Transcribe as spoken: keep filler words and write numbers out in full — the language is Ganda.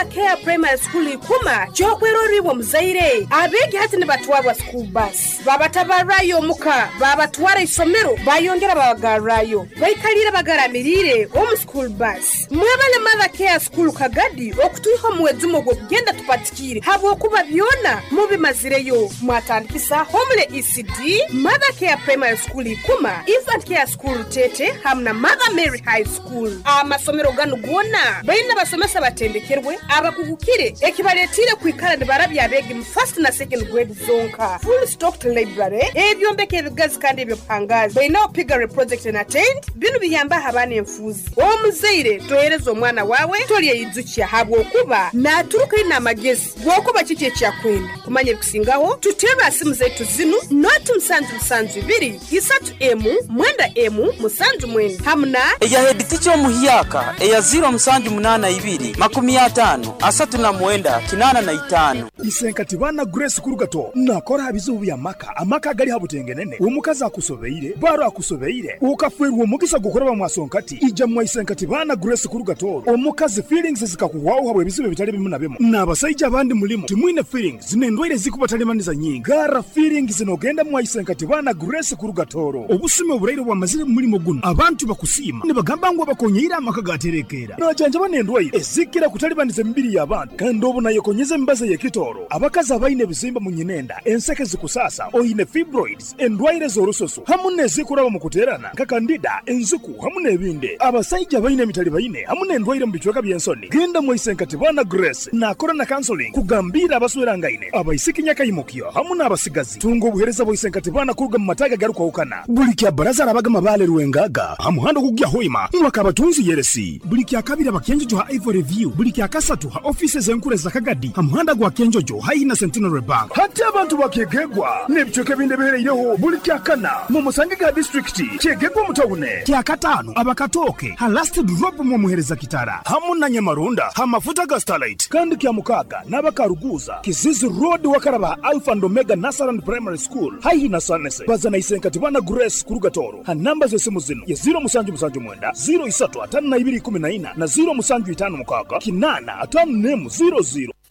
Mother Care Primary School ikuma jokweroriwo muzaire abege hati ne batwabwa school bus babatabarayo muka babatwara isomero bayongera babagarayo bayikalira bagaramirire omu school bus mwebale Mother Care School kagadi okutuiho muwezumo gwo kugenda tupatikire habo kuba byona mubimazireyo mwatandikisa homle E C D Mother Care Primary School ikuma Infant Care School tete hamna Mother Mary High School amasomero gano gwona bayina basomesa batendekerwe abakugukire ekibaletire kwikala ne barabya abege mu first na second grade zonka full stocked library ebyombeke ebigazi kandi ebyo pangazi bayina opigare project and attend bino biyamba abana enfuzi omuzaire toyereza omwana wawe toli yizukiya habwo kuba na turuka ina magezi gwokuba kiki ekyakwenda kumanya ebikusingaho tuteba asimu zetu zinu not msanju msanju biri isatu emu mwenda emu musanju mwenda hamna eya head teacher muhiyaka eya zero msanju munana ibiri makumi atano asatu na mwenda kinana na itano isenkati bana Grace kurugato nakora habizubu ya maka amaka gali habutengenene umukaza akusobeire baro akusobeire ukafweru omugisa gukora bamwasonkati ija mwa isenkati bana Grace kurugato omukazi feelings zikakuwaho habwe bizibe bitali bimu na bemu nabasajja abandi mulimo timwine feelings zinendwire zikubatalемaniza nyingi gara feelings zinogenda mwa isenkati bana Grace kurugatoro obusume oburayire bwa mazire mulimo guno abantu bakusima ne bagamba ngo bakonyira amaka gaterekera najanja banendwire ezikira kutalibaniza mbiri y'abantu kandi obuna yekonyeze mbaze yekitoro abakazi abayine bizimba munyinenda enseke zikusasa oyine fibroids endwaire zorososo hamune zikuraba mukuterana kakandida enzuku hamune ebinde abasajja bayine mitali bayine hamune endwaire mbichweka byensoni genda mu isenkati bana Grace nakora na counseling kugambira abaswera ngaine abayisikinya kayimukyo hamune abasigazi tungo buhereza bo isenkati bana kuruga mu mataga garuka ukana bulikya baraza abagama bale ruwengaga hamuhando kugya hoima mwaka abatunzi yeresi bulikya kabira bakenjojo ha Ivory View bulikya kasatu ha offices enkure za Kagadi hamuhanda gwa kenjojo ha ina Centenary Bank hata abantu bakegegwa nebchoke binde bereireho bulikya kana mu Musangiga district kegegwa mutawune kya katano abakatoke ha last drop mu muhereza kitara hamuna Nyamarunda ha mafuta ga Starlight kandi kya mukaga nabakaruguza Kizizi Road wakaraba Alpha and Omega Nursery Primary School ha ina Sanese bazana isenkati bana Grace kurugatoro ha namba zo simu zino ya zero musanju musanju mwenda zero isatu atanu na ibiri kumi na ina na zero musanju itanu mukaga kinana atanu nemu zero zero